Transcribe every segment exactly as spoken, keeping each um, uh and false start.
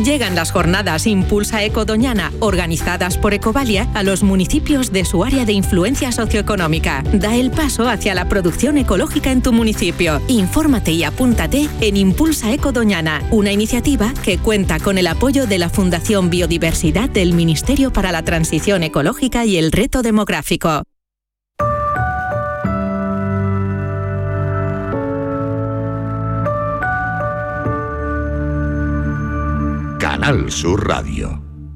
Llegan las jornadas Impulsa Eco Doñana, organizadas por Ecovalia, a los municipios de su área de influencia socioeconómica. Da el paso hacia la producción ecológica en tu municipio. Infórmate y apúntate en Impulsa Eco Doñana, una iniciativa que cuenta con el apoyo de la Fundación Biodiversidad del Ministerio para la Transición Ecológica y el Reto Demográfico. Canal Sur Radio.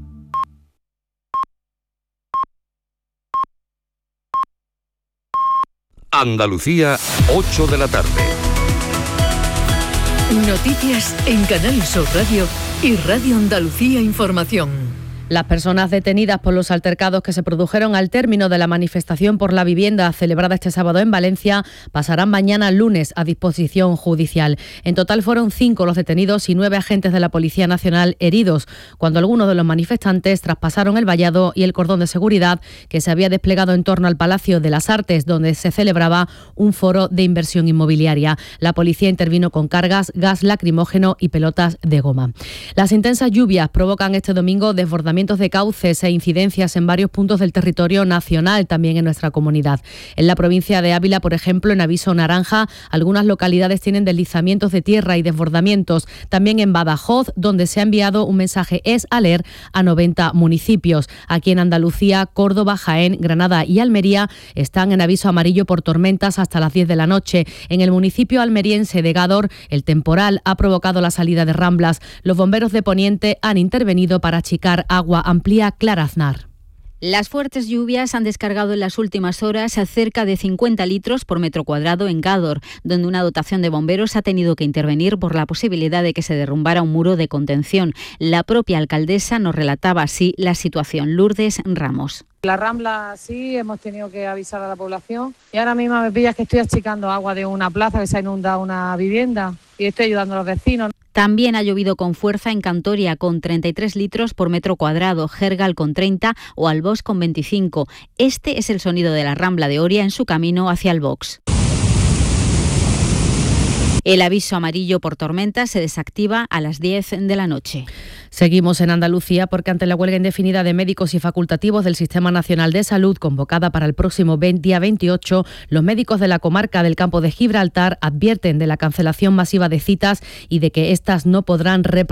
Andalucía, ocho de la tarde. Noticias en Canal Sur Radio y Radio Andalucía Información. Las personas detenidas por los altercados que se produjeron al término de la manifestación por la vivienda celebrada este sábado en Valencia pasarán mañana lunes a disposición judicial. En total fueron cinco los detenidos y nueve agentes de la Policía Nacional heridos, cuando algunos de los manifestantes traspasaron el vallado y el cordón de seguridad que se había desplegado en torno al Palacio de las Artes, donde se celebraba un foro de inversión inmobiliaria. La policía intervino con cargas, gas lacrimógeno y pelotas de goma. Las intensas lluvias provocan este domingo desbordamientos de cauces e incidencias en varios puntos del territorio nacional, también en nuestra comunidad. En la provincia de Ávila, por ejemplo, en aviso naranja, algunas localidades tienen deslizamientos de tierra y desbordamientos. También en Badajoz, donde se ha enviado un mensaje es alert a noventa municipios. Aquí en Andalucía, Córdoba, Jaén, Granada y Almería están en aviso amarillo por tormentas hasta las diez de la noche. En el municipio almeriense de Gádor, el temporal ha provocado la salida de ramblas. Los bomberos de Poniente han intervenido para achicar agua. Amplía Clara Aznar. Las fuertes lluvias han descargado en las últimas horas cerca de cincuenta litros por metro cuadrado en Gádor, donde una dotación de bomberos ha tenido que intervenir por la posibilidad de que se derrumbara un muro de contención. La propia alcaldesa nos relataba así la situación. Lourdes Ramos. La Rambla sí, hemos tenido que avisar a la población y ahora mismo me pillas que estoy achicando agua de una plaza que se ha inundado una vivienda y estoy ayudando a los vecinos. También ha llovido con fuerza en Cantoria con treinta y tres litros por metro cuadrado, Gergal con treinta o Albós con veinticinco. Este es el sonido de la Rambla de Oria en su camino hacia el Box. El aviso amarillo por tormenta se desactiva a las diez de la noche. Seguimos en Andalucía porque ante la huelga indefinida de médicos y facultativos del Sistema Nacional de Salud convocada para el próximo día veintiocho, los médicos de la comarca del Campo de Gibraltar advierten de la cancelación masiva de citas y de que éstas no podrán reproducirse